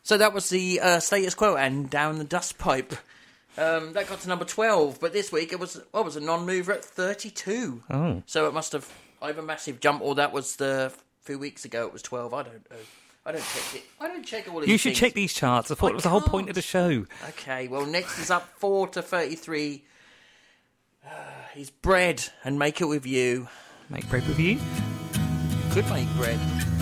So that was the Status Quo and Down the Dust Pipe. That got to number 12, but this week it was a non-mover at 32. Oh. So it must have either massive jump or that was a few weeks ago it was 12. I don't know. I don't check it. I don't check all these You should things. check these charts. I thought it was the whole point of the show. Okay, well, next is up 4 to 33. He's Bread and Make It With You. Make bread with you. Could make bread.